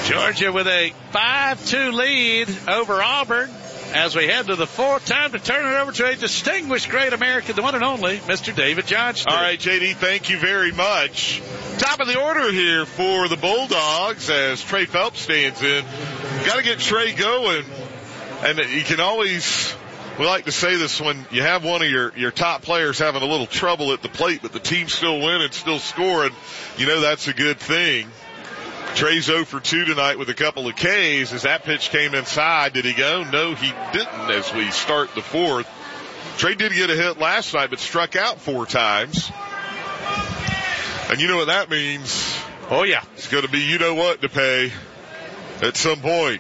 Georgia with a 5-2 lead over Auburn as we head to the fourth. Time to turn it over to a distinguished great American, the one and only Mr. David Johnston. All right, JD, thank you very much. Top of the order here for the Bulldogs as Trey Phelps stands in. Got to get Trey going. And you can always, we like to say this when you have one of your top players having a little trouble at the plate, but the team's still winning, still scoring. You know that's a good thing. Trey's 0 for 2 tonight with a couple of Ks. As that pitch came inside, did he go? No, he didn't as we start the fourth. Trey did get a hit last night, but struck out 4 times. And you know what that means? Oh, yeah. It's going to be you-know-what to pay at some point.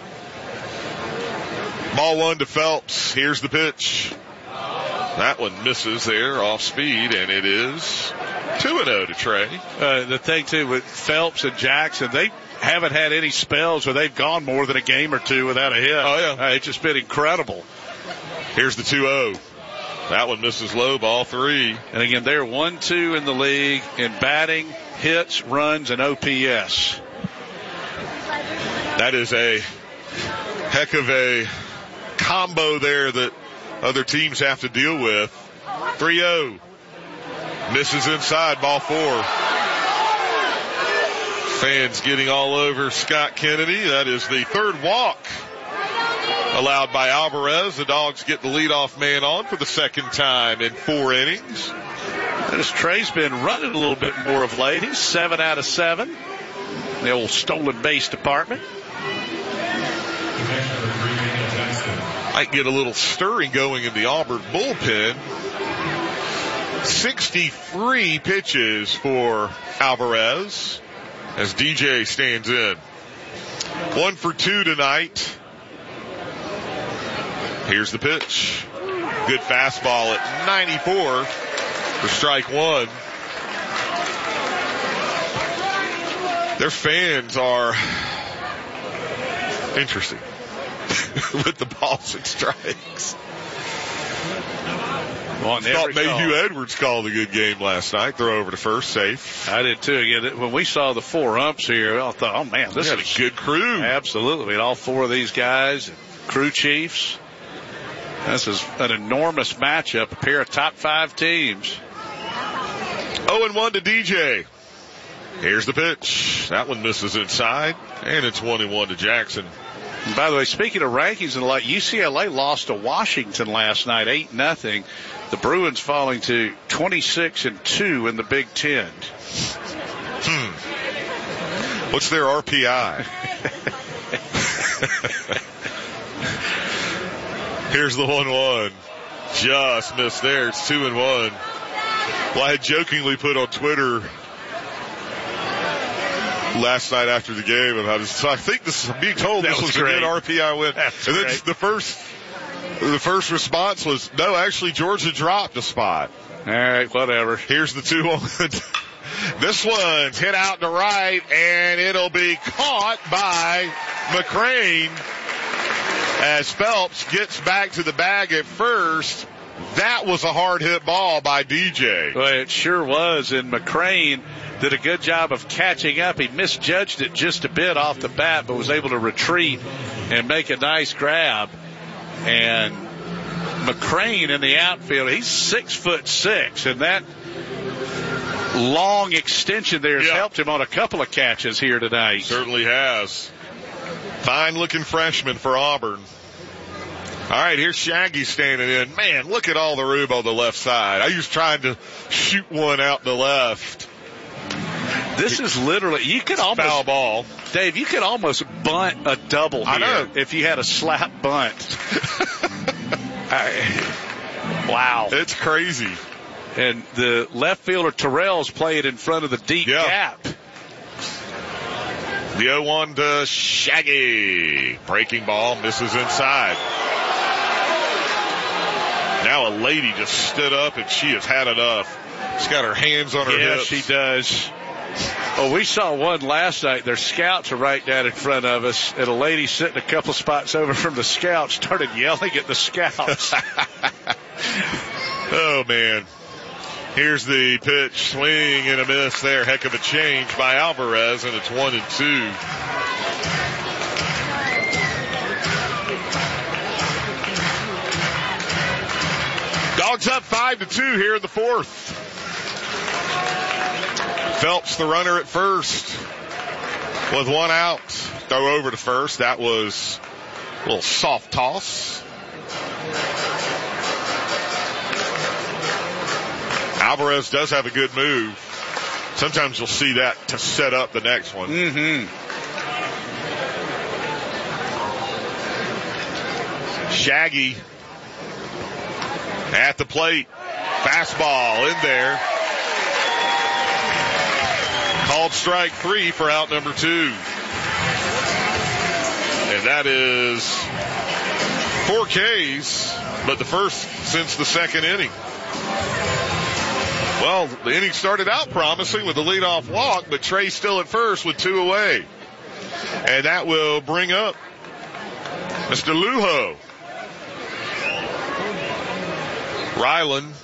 Ball 1 to Phelps. Here's the pitch. That one misses there off speed, and it is 2-0 to Trey. The thing, too, with Phelps and Jackson, they haven't had any spells where they've gone more than a game or two without a hit. Oh, yeah. It's just been incredible. Here's the 2-0. That one misses low, ball 3. And again, they're 1-2 in the league in batting, hits, runs, and OPS. That is a heck of a combo there that other teams have to deal with. 3-0. Misses inside, ball 4. Fans getting all over Scott Kennedy. That is the third walk allowed by Alvarez. The Dogs get the leadoff man on for the second time in 4 innings. As Trey's been running a little bit more of late. He's 7 out of 7. The old stolen base department. Might get a little stirring going in the Auburn bullpen. 63 pitches for Alvarez as DJ stands in. 1 for 2 tonight. Here's the pitch. Good fastball at 94 for strike 1. Their fans are interesting with the balls and strikes. Well, thought Mayhew Edwards called a good game last night. Throw over to first, safe. I did too. Again, when we saw the 4 umps here, I thought, oh man, this is a good crew. Absolutely. I mean, all 4 of these guys, crew chiefs. This is an enormous matchup, a pair of top 5 teams. 0-1 to DJ. Here's the pitch. That one misses inside, and it's 1-1 to Jackson. And by the way, speaking of rankings and a lot, UCLA lost to Washington last night, 8-0. The Bruins falling to 26-2 in the Big Ten. What's their RPI? Here's the 1-1. Just missed there. It's 2-1. Well, I had jokingly put on Twitter last night after the game, and I think this is being told this was a good RPI win. That's and then great. the first response was, no, actually Georgia dropped a spot. All right, whatever. Here's the 2-1. This one's hit out to right, and it'll be caught by McCrane as Phelps gets back to the bag at first. That was a hard hit ball by DJ. Well, it sure was, and McCrane did a good job of catching up. He misjudged it just a bit off the bat, but was able to retreat and make a nice grab. And McCrane in the outfield, he's 6'6", and that long extension there has helped him on a couple of catches here tonight. Certainly has. Fine looking freshman for Auburn. All right, here's Shaggy standing in. Man, look at all the room on the left side. I was trying to shoot one out the left. This is literally, you could almost, foul ball. Dave, you could almost bunt a double here. I know. If you had a slap bunt. Wow. It's crazy. And the left fielder Terrell's playing in front of the deep gap. The 0-1 to Shaggy. Breaking ball, misses inside. Now a lady just stood up and she has had enough. She's got her hands on her hips. Yes, she does. Oh, we saw one last night. Their scouts are right down in front of us, and a lady sitting a couple spots over from the scouts started yelling at the scouts. Oh, man. Here's the pitch. Swing and a miss there. Heck of a change by Alvarez, and it's 1-2. Dogs up 5-2 here in the fourth. Phelps, the runner at first, with one out. Throw over to first. That was a little soft toss. Alvarez does have a good move. Sometimes you'll see that to set up the next one. Shaggy at the plate. Fastball in there. Called strike 3 for out number 2. And that is 4 Ks, but the first since the second inning. Well, the inning started out promising with a leadoff walk, but Trey's still at first with 2 away. And that will bring up Mr. Lujo. Ryland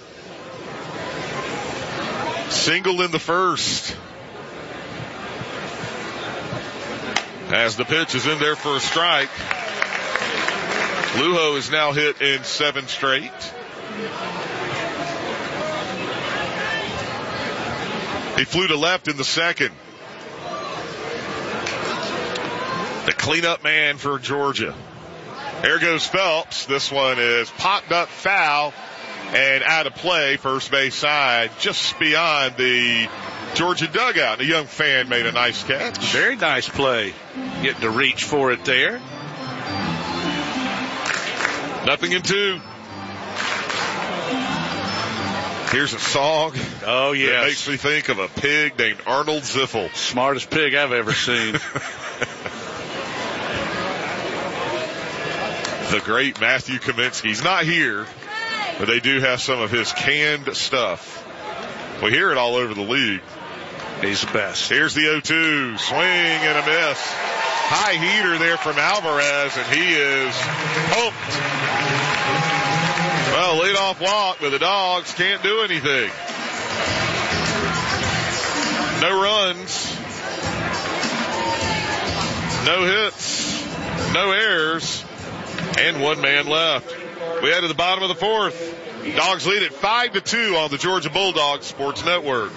singled in the first. As the pitch is in there for a strike. Lujo is now hit in 7 straight. He flew to left in the second. The cleanup man for Georgia. There goes Phelps. This one is popped up foul and out of play, first base side, just beyond the Georgia dugout. A young fan made a nice catch. Very nice play. Getting to reach for it there. 0-2. Here's a song. Oh, yes. That makes me think of a pig named Arnold Ziffel. Smartest pig I've ever seen. The great Matthew Kaminsky. He's not here, but they do have some of his canned stuff. We hear it all over the league. He's the best. Here's the 0-2. Swing and a miss. High heater there from Alvarez, and he is pumped. Well, leadoff walk, but the Dogs can't do anything. No runs. No hits. No errors. And 1 man left. We head to the bottom of the fourth. Dogs lead at 5-2 on the Georgia Bulldogs Sports Network.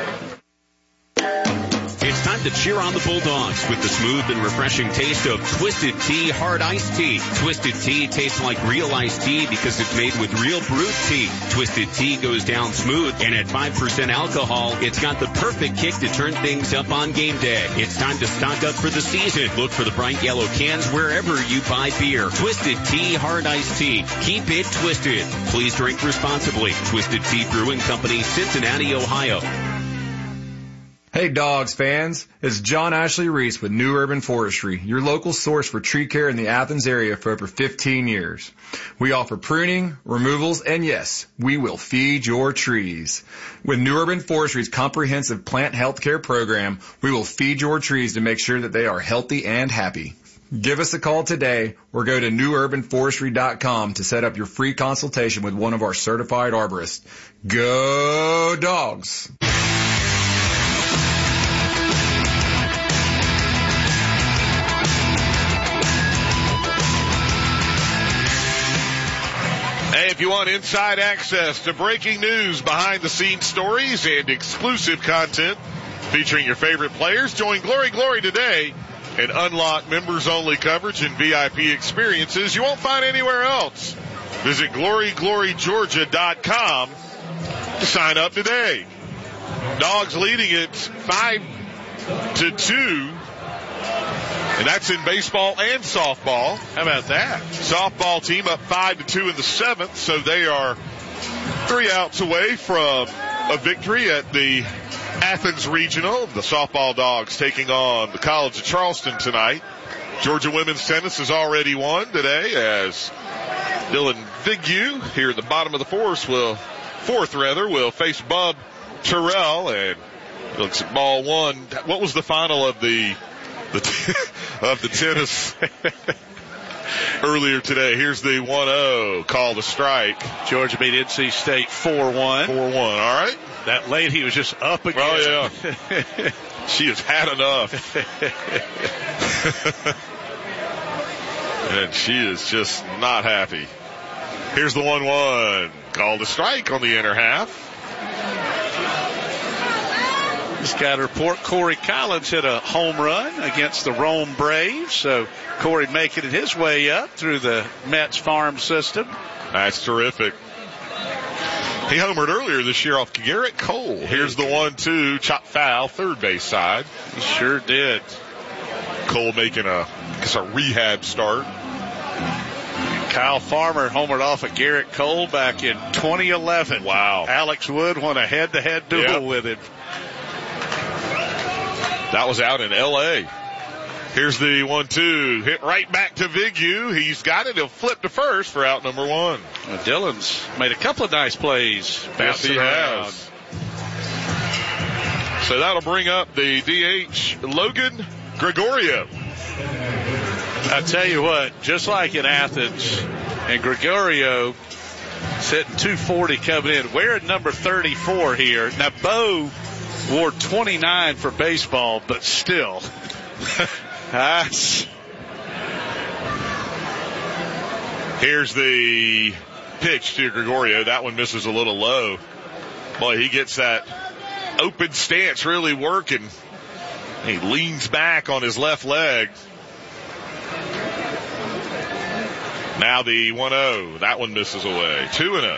It's time to cheer on the Bulldogs with the smooth and refreshing taste of Twisted Tea Hard Iced Tea. Twisted Tea tastes like real iced tea because it's made with real brewed tea. Twisted Tea goes down smooth, and at 5% alcohol, it's got the perfect kick to turn things up on game day. It's time to stock up for the season. Look for the bright yellow cans wherever you buy beer. Twisted Tea Hard Iced Tea. Keep it twisted. Please drink responsibly. Twisted Tea Brewing Company, Cincinnati, Ohio. Hey Dogs fans, it's John Ashley Reese with New Urban Forestry, your local source for tree care in the Athens area for over 15 years. We offer pruning, removals, and yes, we will feed your trees. With New Urban Forestry's comprehensive plant health care program, we will feed your trees to make sure that they are healthy and happy. Give us a call today or go to newurbanforestry.com to set up your free consultation with one of our certified arborists. Go Dogs! Hey, if you want inside access to breaking news, behind-the-scenes stories, and exclusive content featuring your favorite players, join Glory Glory today and unlock members-only coverage and VIP experiences you won't find anywhere else. Visit GloryGloryGeorgia.com to sign up today. Dogs leading it 5-2. And that's in baseball and softball. How about that? Softball team up 5-2 in the 7th, so they are 3 outs away from a victory at the Athens Regional. The softball Dogs taking on the College of Charleston tonight. Georgia women's tennis has already won today as Dylan Vigue here at the bottom of the fourth will face Bub Terrell, and looks at ball 1. What was the final of the tennis earlier today? Here's the 1-0 called a strike. Georgia beat NC State 4-1. 4-1, all right. That lady was just up again. Oh, yeah. She has had enough. And she is just not happy. Here's the 1-1. Called a strike on the inner half. Just got to report Corey Collins hit a home run against the Rome Braves. So Corey making it his way up through the Mets farm system. That's terrific. He homered earlier this year off Garrett Cole. Here's the 1-2, chop foul, third base side. He sure did. Cole making a rehab start. Kyle Farmer homered off of Garrett Cole back in 2011. Wow. Alex Wood won a head-to-head duel with him. That was out in L.A. Here's the 1-2. Hit right back to Vigu. He's got it. He'll flip to first for out number 1. Dillon's made a couple of nice plays. Yes, he has. So that'll bring up the DH, Logan Gregorio. I tell you what, just like in Athens, and Gregorio sitting 240 coming in, wearing number 34 here. Now, Bo wore 29 for baseball, but still. Here's the pitch to Gregorio. That one misses a little low. Boy, he gets that open stance really working. He leans back on his left leg. Now the 1-0. That one misses away. 2-0.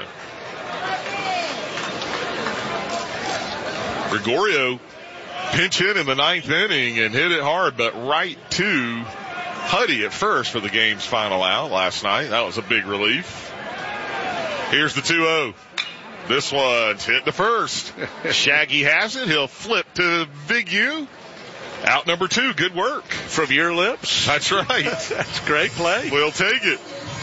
Gregorio pinch hit in the ninth inning and hit it hard, but right to Huddy at first for the game's final out last night. That was a big relief. Here's the 2-0. This one's hit to first. Shaggy has it. He'll flip to Big U. Out number 2. Good work. From your lips? That's right. That's a great play. We'll take it.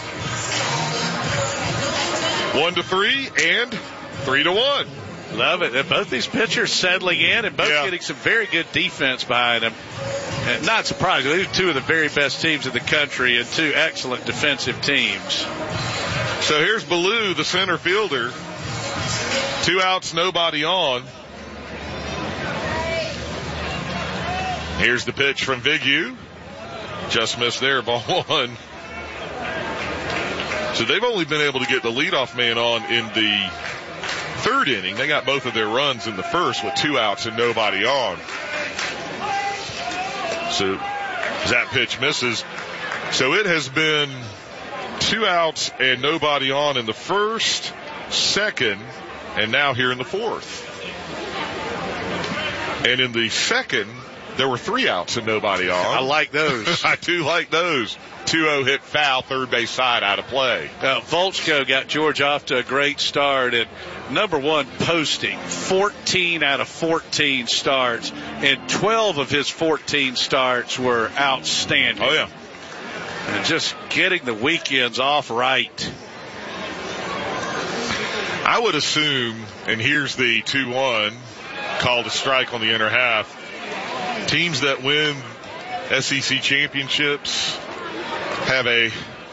1-3 and 3-1. Love it. And both these pitchers settling in and both getting some very good defense behind them. And not surprising. These are two of the very best teams in the country and two excellent defensive teams. So here's Ballou, the center fielder. 2 outs, nobody on. Here's the pitch from Vigu. Just missed there, ball 1. So they've only been able to get the leadoff man on in the third inning. They got both of their runs in the first with 2 outs and nobody on. So that pitch misses. So it has been 2 outs and nobody on in the first, second, and now here in the fourth. And in the second, there were 3 outs and nobody on. I like those. I do like those. 2-0 hit foul, third base side, out of play. Volchko got George off to a great start, and number 1 posting 14 out of 14 starts, and 12 of his 14 starts were outstanding. Oh, yeah. And just getting the weekends off right. I would assume, and here's the 2-1, called a strike on the inner half. Teams that win SEC championships have a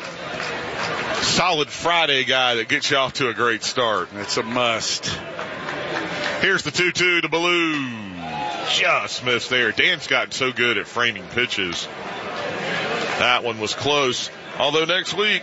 solid Friday guy that gets you off to a great start. It's a must. Here's the 2-2 to Ballou. Just missed there. Dan's gotten so good at framing pitches. That one was close. Although next week,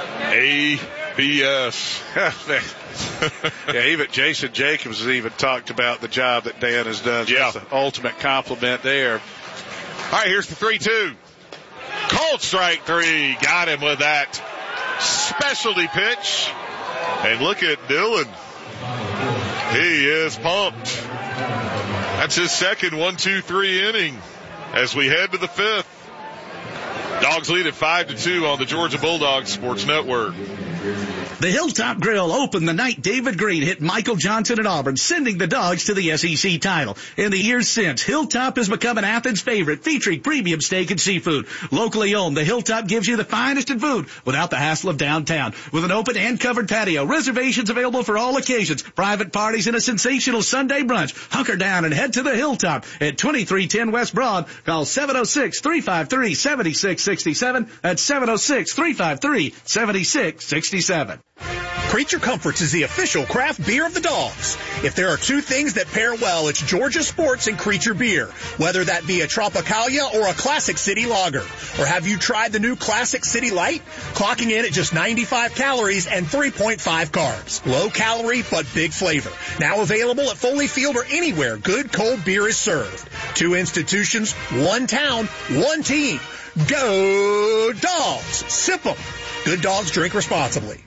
ABS. Yeah, even Jason Jacobs has even talked about the job that Dan has done. So that's the ultimate compliment there. All right, here's the 3-2. Called strike 3. Got him with that specialty pitch. And look at Dillon. He is pumped. That's his second 1-2-3 inning as we head to the 5th. Dogs lead at 5-2 on the Georgia Bulldogs Sports Network. The Hilltop Grill opened the night David Green hit Michael Johnson at Auburn, sending the Dogs to the SEC title. In the years since, Hilltop has become an Athens favorite, featuring premium steak and seafood. Locally owned, the Hilltop gives you the finest in food without the hassle of downtown. With an open and covered patio, reservations available for all occasions, private parties, and a sensational Sunday brunch. Hunker down and head to the Hilltop at 2310 West Broad. Call 706-353-7667. That's 706-353-7667. Creature Comforts is the official craft beer of the Dogs. If there are two things that pair well, it's Georgia Sports and Creature Beer. Whether that be a Tropicalia or a Classic City Lager. Or have you tried the new Classic City Light? Clocking in at just 95 calories and 3.5 carbs. Low calorie, but big flavor. Now available at Foley Field or anywhere good cold beer is served. 2 institutions, 1 town, 1 team. Go Dogs! Sip 'em. Good dogs drink responsibly.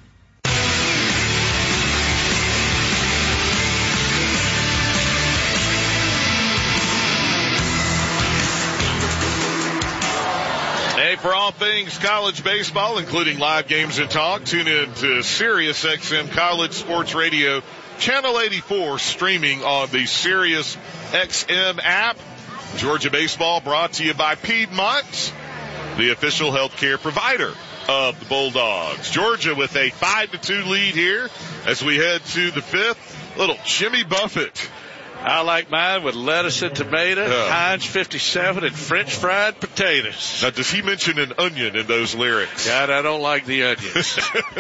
Hey, for all things college baseball, including live games and talk, tune in to Sirius XM College Sports Radio, Channel 84, streaming on the Sirius XM app. Georgia baseball brought to you by Piedmont, the official healthcare provider of the Bulldogs. Georgia with a 5-2 lead here as we head to the 5th. Little Jimmy Buffett. I like mine with lettuce and tomato, Heinz 57, and French fried potatoes. Now, does he mention an onion in those lyrics? God, I don't like the onions.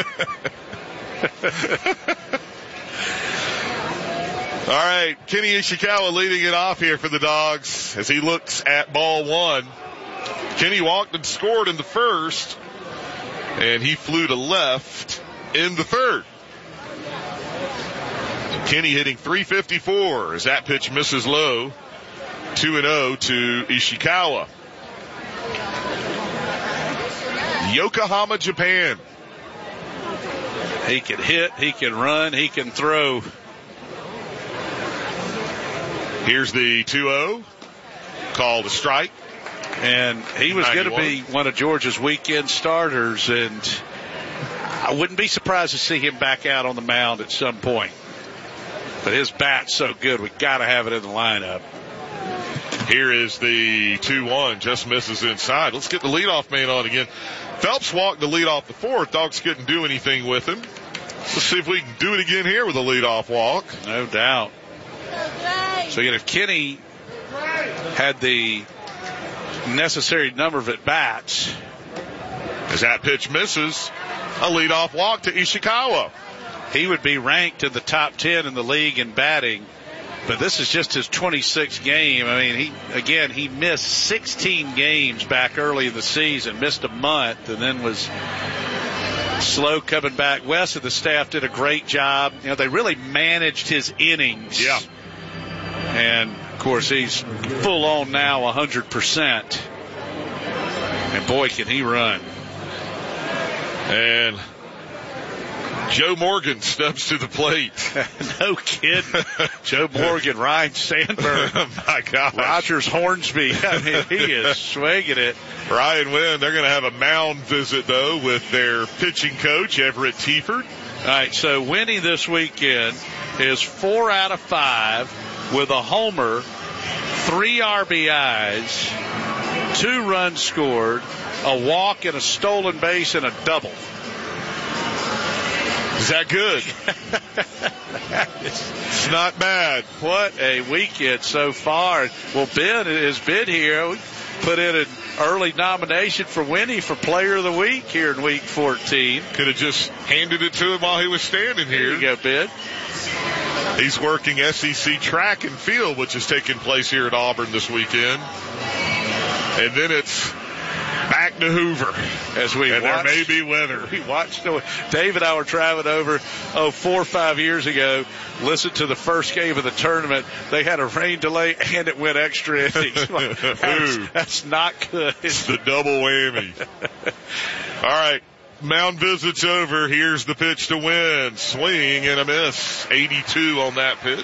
All right, Kenny Ishikawa leading it off here for the Dogs as he looks at ball 1. Kenny walked and scored in the first, and he flew to left in the third. Kenny hitting .354 as that pitch misses low. 2-0 to Ishikawa. Yokohama, Japan. He can hit, he can run, he can throw. Here's the 2-0. Called a strike. And he was going to be one of Georgia's weekend starters, and I wouldn't be surprised to see him back out on the mound at some point. But his bat's so good, we got to have it in the lineup. Here is the 2-1, just misses inside. Let's get the leadoff man on again. Phelps walked the lead off the 4th. Dogs couldn't do anything with him. Let's see if we can do it again here with a leadoff walk. No doubt. So again, if Kenny had the necessary number of at-bats. As that pitch misses, a leadoff walk to Ishikawa. He would be ranked in the top 10 in the league in batting, but this is just his 26th game. I mean, he missed 16 games back early in the season, missed a month, and then was slow coming back. Wes and the staff did a great job. You know, they really managed his innings. Yeah. And, of course, he's full on now 100%. And, boy, can he run. And Joe Morgan steps to the plate. No kidding. Joe Morgan, Ryan Sandberg. My God. Rogers Hornsby. I mean, he is swinging it. Ryan Wynn, they're going to have a mound visit, though, with their pitching coach, Everett Tiefert. All right, so Winnie this weekend is 4 out of 5 with a homer, 3 RBIs, 2 runs scored, a walk and a stolen base and a double. Is that good? It's not bad. What a weekend so far. Well, Ben has been here. We put in an early nomination for Winnie for Player of the Week here in Week 14. Could have just handed it to him while he was standing here. There you go, Ben. He's working SEC track and field, which is taking place here at Auburn this weekend. And then it's back to Hoover. And there may be weather. We watched Dave and I were traveling over 4 or 5 years ago. Listened to the first game of the tournament. They had a rain delay and it went extra innings. That's not good. It's the double whammy. All right. Mound visit's over. Here's the pitch to Win. Swing and a miss. 82 on that pitch.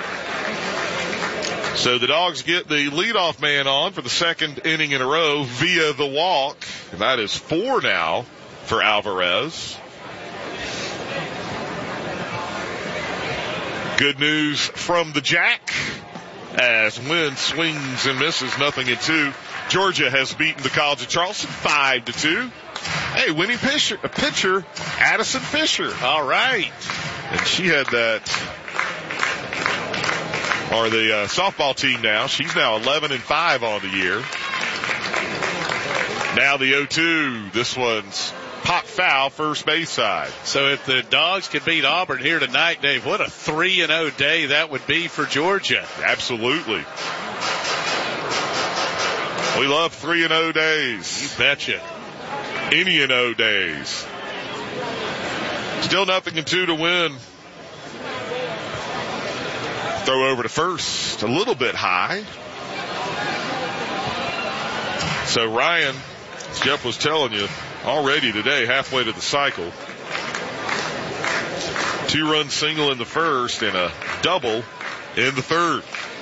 So the Dogs get the leadoff man on for the second inning in a row via the walk. And that is 4 now for Alvarez. Good news from the Jack as Wynn swings and misses, 0-2. Georgia has beaten the College of Charleston 5-2. Hey, winning pitcher, Addison Fisher. All right. And she had that, or the softball team now. She's now 11-5 on the year. Now the 0-2. This one's pop foul, first base side. So if the Dogs can beat Auburn here tonight, Dave, what a 3-0 day that would be for Georgia. Absolutely. We love 3-0 days. You betcha. Any and O days. Still nothing in 2 to win. Throw over to first. A little bit high. So Ryan, as Jeff was telling you, already today, halfway to the cycle. 2-run single in the first and a double in the third.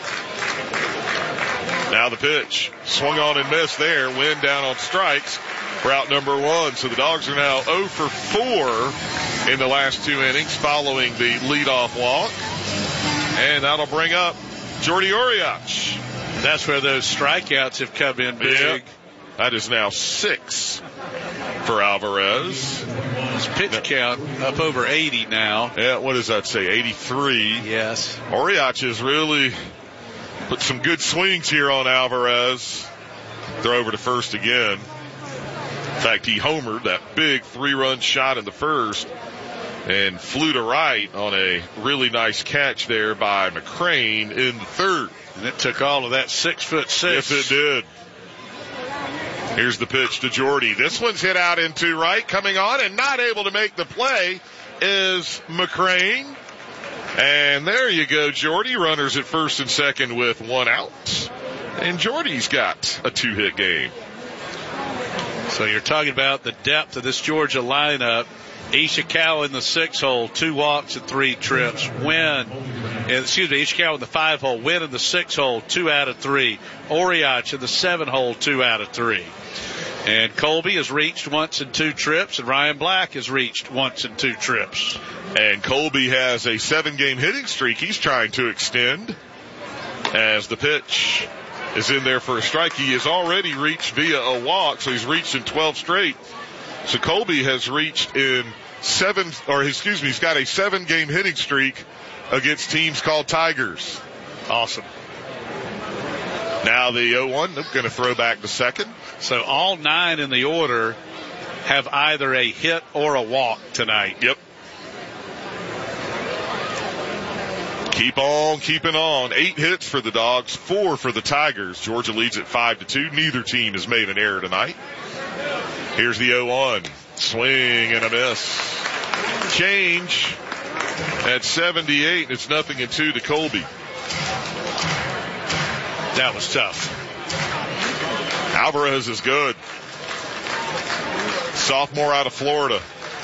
Now the pitch. Swung on and missed there. Wynn down on strikes. Route number 1. So the Dogs are now 0 for 4 in the last 2 innings following the leadoff walk. And that'll bring up Jordy Oriach. That's where those strikeouts have come in big. Yep. That is now 6 for Alvarez. His pitch count up over 80 now. Yeah, what does that say? 83. Yes. Oriach has really put some good swings here on Alvarez. Throw over to first again. In fact, he homered that big 3-run shot in the first and flew to right on a really nice catch there by McCrane in the third. And it took all of that 6'6". Yes, it did. Here's the pitch to Jordy. This one's hit out into right. Coming on and not able to make the play is McCrane. And there you go, Jordy. Runners at first and second with 1 out. And Jordy's got a 2-hit game. So you're talking about the depth of this Georgia lineup. Ishikawa in the 6-hole, 2 walks and 3 trips. Ishikawa in the 5-hole, Wynn in the 6-hole, 2 out of 3. Oriach in the 7-hole, 2 out of 3. And Colby has reached once in 2 trips, and Ryan Black has reached once in 2 trips. And Colby has a 7-game hitting streak he's trying to extend. As the pitch is in there for a strike, he has already reached via a walk, so he's reached in 12 straight. So Colby has reached in he's got a 7-game hitting streak against teams called Tigers. Awesome. Now the 0-1, they're going to throw back to second. So all 9 in the order have either a hit or a walk tonight. Yep. Keep on keeping on. 8 hits for the Dogs, 4 for the Tigers. Georgia leads at 5-2. Neither team has made an error tonight. Here's the 0-1. Swing and a miss. Change at 78. It's 0-2 to Colby. That was tough. Alvarez is good. Sophomore out of Florida.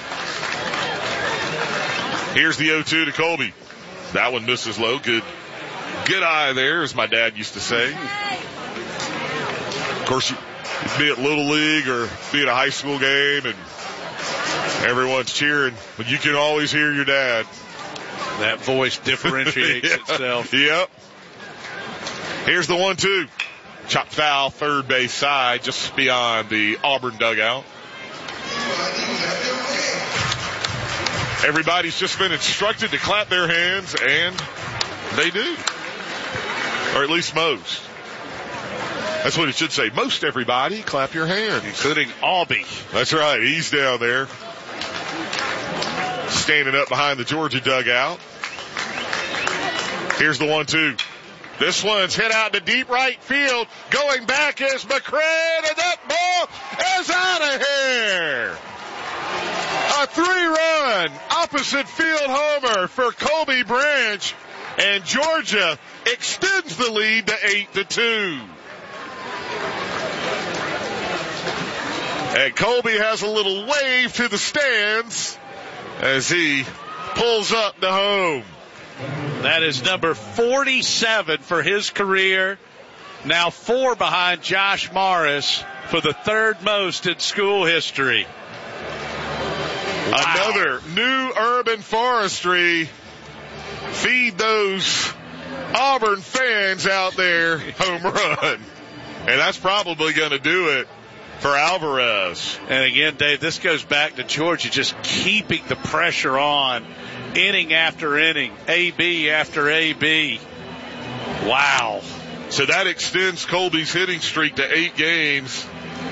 Here's the 0-2 to Colby. That one misses low. Good eye there, as my dad used to say. Of course, be it Little League or be at a high school game and everyone's cheering, but you can always hear your dad. That voice differentiates itself. Yep. Here's the 1-2. Chopped foul, third base side, just beyond the Auburn dugout. Everybody's just been instructed to clap their hands, and they do. Or at least most. That's what it should say. Most everybody, clap your hands. Including Albee. That's right. He's down there. Standing up behind the Georgia dugout. Here's the 1-2. This one's hit out to deep right field. Going back is McCrane, and that ball is out of here. A 3-run opposite field homer for Colby Branch, and Georgia extends the lead to 8-2. And Colby has a little wave to the stands as he pulls up to home. That is number 47 for his career. Now 4 behind Josh Morris for the 3rd most in school history. Wow. Another new urban forestry. Feed those Auburn fans out there home run. And that's probably going to do it for Alvarez. And again, Dave, this goes back to Georgia just keeping the pressure on inning after inning, AB after AB. Wow. So that extends Colby's hitting streak to 8 games.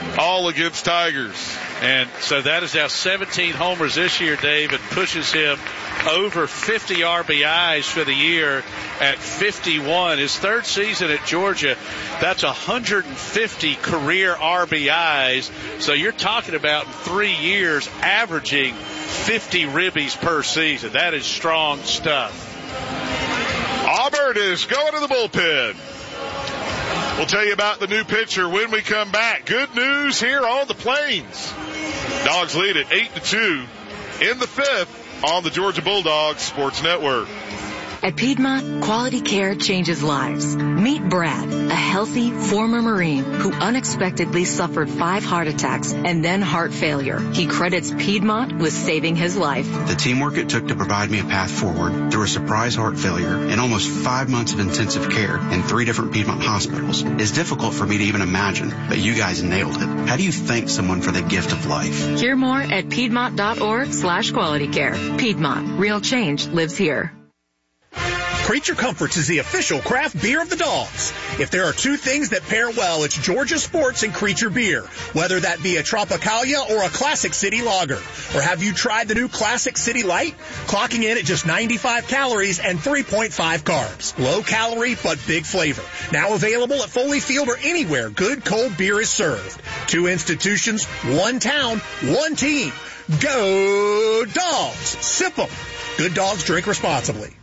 all against Tigers. And so that is now 17 homers this year, Dave, and pushes him over 50 RBIs for the year at 51. His third season at Georgia, that's 150 career RBIs. So you're talking about in 3 years averaging 50 ribbies per season. That is strong stuff. Auburn is going to the bullpen. We'll tell you about the new pitcher when we come back. Good news here on the Plains. Dogs lead at 8-2 in the fifth on the Georgia Bulldogs Sports Network. At Piedmont, quality care changes lives. Meet Brad, a healthy former Marine who unexpectedly suffered 5 heart attacks and then heart failure. He credits Piedmont with saving his life. The teamwork it took to provide me a path forward through a surprise heart failure and almost 5 months of intensive care in 3 different Piedmont hospitals is difficult for me to even imagine, but you guys nailed it. How do you thank someone for the gift of life? Hear more at Piedmont.org/quality care. Piedmont, real change lives here. Creature Comforts is the official craft beer of the Dogs. If there are 2 things that pair well, it's Georgia Sports and Creature Beer. Whether that be a Tropicalia or a Classic City Lager. Or have you tried the new Classic City Light? Clocking in at just 95 calories and 3.5 carbs. Low calorie, but big flavor. Now available at Foley Field or anywhere good cold beer is served. 2 institutions, 1 town, 1 team. Go Dogs! Sip 'em. Good dogs drink responsibly.